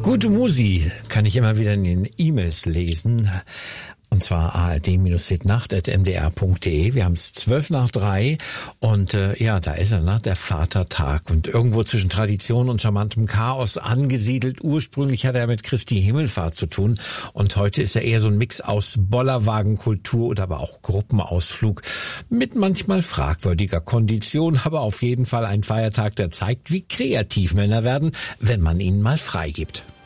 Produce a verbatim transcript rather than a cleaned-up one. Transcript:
Gute Musi kann ich immer wieder in den E-Mails lesen. Und zwar a r d Bindestrich nacht at m d r punkt d e. Wir haben es zwölf nach drei und äh, ja, da ist er, ne? Der Vatertag. Und irgendwo zwischen Tradition und charmantem Chaos angesiedelt. Ursprünglich hatte er mit Christi Himmelfahrt zu tun. Und heute ist er eher so ein Mix aus Bollerwagenkultur oder aber auch Gruppenausflug mit manchmal fragwürdiger Kondition. Aber auf jeden Fall ein Feiertag, der zeigt, wie kreativ Männer werden, wenn man ihnen mal freigibt.